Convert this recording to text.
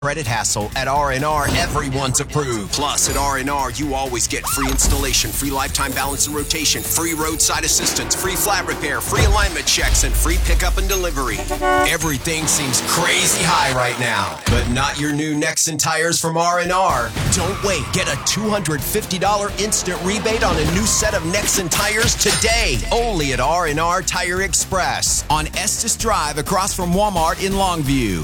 credit hassle. At R&R, everyone's approved. Plus, at R&R, you always get free installation, free lifetime balance and rotation, free roadside assistance, free flat repair, free alignment checks, and free pickup and delivery. Everything seems crazy high right now, but not your new Nexen tires from R&R. Don't wait. Get a $250 instant rebate on a new set of Nexen tires today. Only at R&R Tire Express on Estes Drive across from Walmart in Longview.